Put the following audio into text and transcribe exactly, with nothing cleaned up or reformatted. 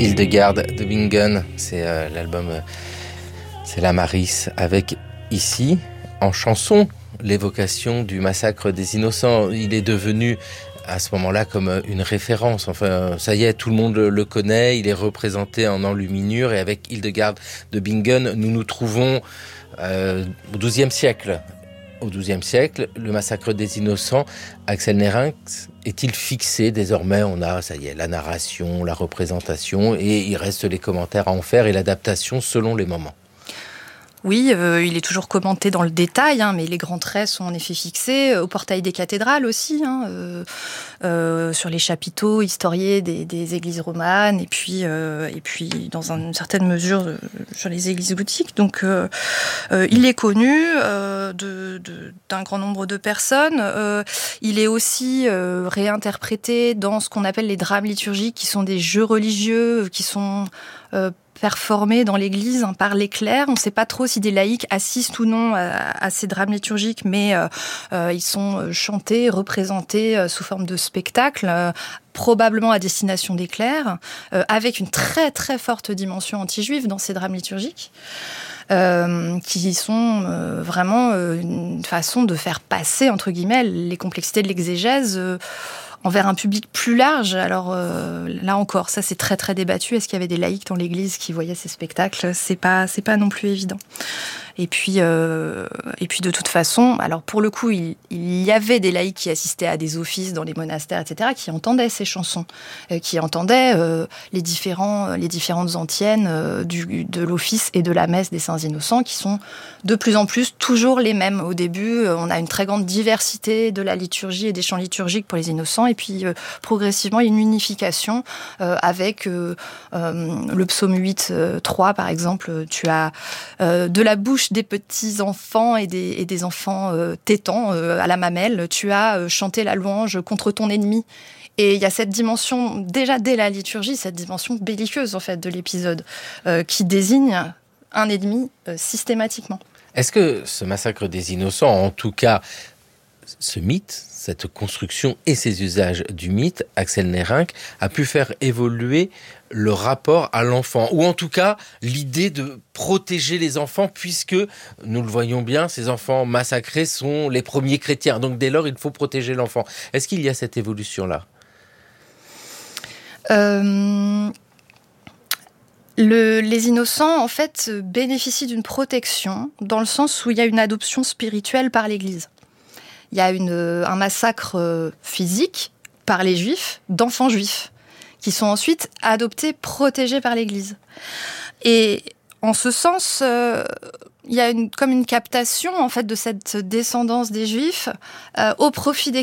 Hildegarde de Bingen, c'est euh, l'album, euh, c'est la Maris, avec ici, en chanson, l'évocation du massacre des innocents. Il est devenu à ce moment-là comme une référence. Enfin, ça y est, tout le monde le connaît, il est représenté en enluminure, et avec Hildegarde de Bingen, nous nous trouvons euh, au douzième siècle. Au douzième siècle, le massacre des innocents, Axel Nerinx, est-il fixé désormais? On a, ça y est, la narration, la représentation, et il reste les commentaires à en faire et l'adaptation selon les moments. Oui, euh, il est toujours commenté dans le détail, hein, mais les grands traits sont en effet fixés. Au portail des cathédrales aussi, hein, euh, euh, sur les chapiteaux historiés des, des églises romanes, et puis, euh, et puis dans une certaine mesure euh, sur les églises gothiques. Donc, euh, euh, il est connu euh, de, de, d'un grand nombre de personnes. Euh, il est aussi euh, réinterprété dans ce qu'on appelle les drames liturgiques, qui sont des jeux religieux, qui sont euh, performés dans l'église hein, par les clercs. On ne sait pas trop si des laïcs assistent ou non à, à ces drames liturgiques, mais euh, euh, ils sont chantés, représentés euh, sous forme de spectacle, euh, probablement à destination des clercs, euh, avec une très très forte dimension anti-juive dans ces drames liturgiques. Euh, qui sont euh, vraiment euh, une façon de faire passer, entre guillemets, les complexités de l'exégèse euh, envers un public plus large. Alors euh, là encore, ça c'est très très débattu. Est-ce qu'il y avait des laïcs dans l'église qui voyaient ces spectacles ? C'est pas, c'est pas non plus évident. Et puis, euh, et puis de toute façon, alors pour le coup, il, il y avait des laïcs qui assistaient à des offices dans les monastères, et cetera, qui entendaient ces chansons, euh, qui entendaient euh, les, différents, les différentes antiennes euh, du, de l'office et de la messe des Saints Innocents, qui sont de plus en plus toujours les mêmes. Au début, euh, on a une très grande diversité de la liturgie et des chants liturgiques pour les innocents, et puis euh, progressivement, il y a une unification euh, avec euh, euh, le psaume huit, euh, trois, par exemple. Tu as euh, de la bouche des petits enfants et des, et des enfants euh, tétants euh, à la mamelle, tu as euh, chanté la louange contre ton ennemi. Et il y a cette dimension, déjà dès la liturgie, cette dimension belliqueuse en fait de l'épisode, euh, qui désigne un ennemi euh, systématiquement. Est-ce que ce massacre des innocents, en tout cas ce mythe, cette construction et ces usages du mythe, Axel Nerinx, a pu faire évoluer le rapport à l'enfant, ou en tout cas l'idée de protéger les enfants, puisque, nous le voyons bien, ces enfants massacrés sont les premiers chrétiens, donc dès lors il faut protéger l'enfant. Est-ce qu'il y a cette évolution-là ? euh... Le, les innocents, en fait, bénéficient d'une protection, dans le sens où il y a une adoption spirituelle par l'Église. Il y a une, un massacre physique par les Juifs, d'enfants juifs, qui sont ensuite adoptés, protégés par l'Église. Et en ce sens, euh, il y a une, comme une captation en fait de cette descendance des Juifs euh, au profit des